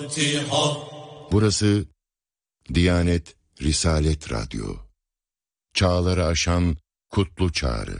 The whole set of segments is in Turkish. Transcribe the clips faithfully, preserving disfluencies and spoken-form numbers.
Fatiha. Burası Diyanet Risalet Radyo. Çağları aşan kutlu çağrı.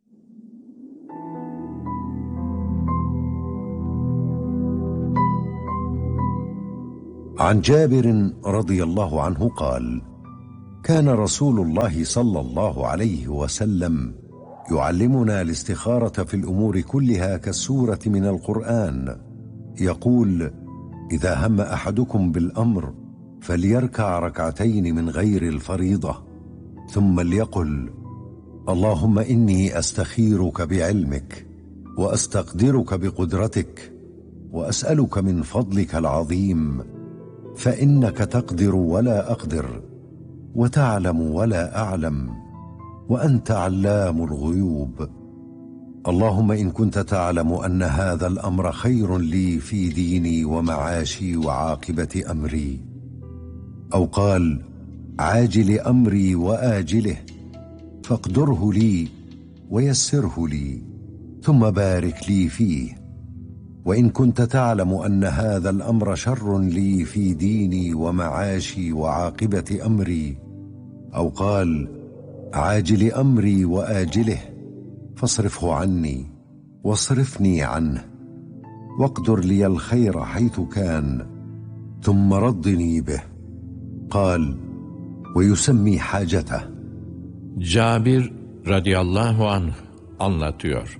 عن جابر رضي الله عنه قال: كان رسول الله صلى الله عليه وسلم يعلمنا الاستخارة في الأمور كلها كالسورة من القرآن، يقول: إذا هم أحدكم بالأمر فليركع ركعتين من غير الفريضة، ثم ليقل: اللهم إني أستخيرك بعلمك وأستقدرك بقدرتك وأسألك من فضلك العظيم، فإنك تقدر ولا أقدر وتعلم ولا أعلم وأنت علام الغيوب. اللهم إن كنت تعلم أن هذا الأمر خير لي في ديني ومعاشي وعاقبة أمري، أو قال: عاجل أمري وآجله، فاقدره لي ويسره لي ثم بارك لي فيه. وإن كنت تعلم أن هذا الأمر شر لي في ديني ومعاشي وعاقبة أمري، أو قال: عاجل أمري وآجله، فاصرفه عني واصرفني عنه، واقدر لي الخير حيث كان، ثم ردني به. قال: ويسمي حاجته. Cabir radıyallahu anh anlatıyor.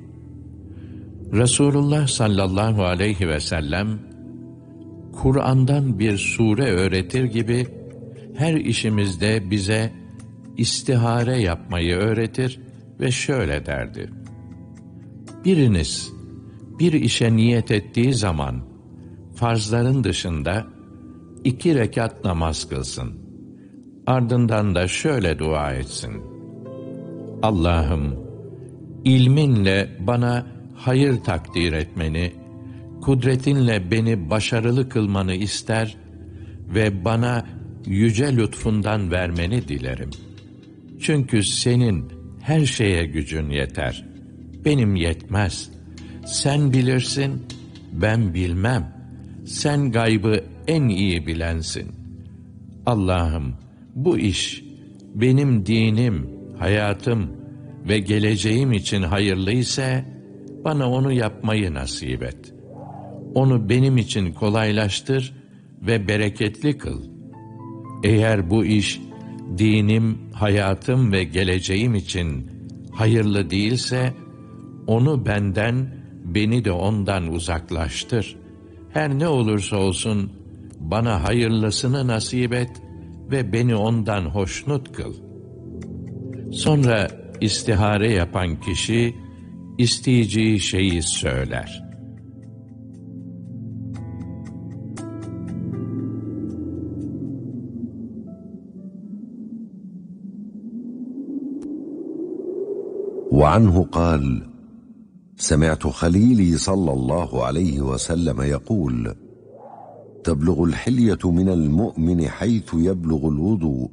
Resulullah sallallahu aleyhi ve sellem Kur'an'dan bir sure öğretir gibi her işimizde bize istihare yapmayı öğretir ve şöyle derdi: biriniz bir işe niyet ettiği zaman farzların dışında iki rekat namaz kılsın. Ardından da şöyle dua etsin: Allah'ım, ilminle bana hayır takdir etmeni, kudretinle beni başarılı kılmanı ister ve bana yüce lütfundan vermeni dilerim. Çünkü senin her şeye gücün yeter. Benim yetmez. Sen bilirsin, ben bilmem. Sen gaybı en iyi bilensin. Allah'ım, bu iş benim dinim, hayatım ve geleceğim için hayırlıysa bana onu yapmayı nasip et. Onu benim için kolaylaştır ve bereketli kıl. Eğer bu iş dinim, hayatım ve geleceğim için hayırlı değilse, onu benden, beni de ondan uzaklaştır. Her ne olursa olsun bana hayırlısını nasip et ve beni ondan hoşnut kıl. Sonra istihare yapan kişi isteyeceği şeyi söyler. وعنه قال: سمعت خليلي صلى الله عليه وسلم يقول: تبلغ الحلية من المؤمن حيث يبلغ الوضوء.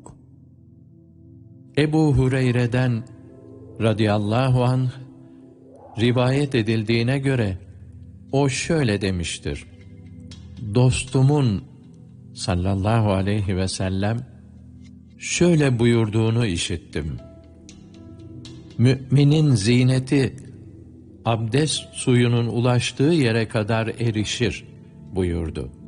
Ebu Hureyre'den radıyallahu anh rivayet edildiğine göre o şöyle demiştir: dostumun sallallahu aleyhi ve sellem şöyle buyurduğunu işittim: müminin ziyneti abdest suyunun ulaştığı yere kadar erişir buyurdu.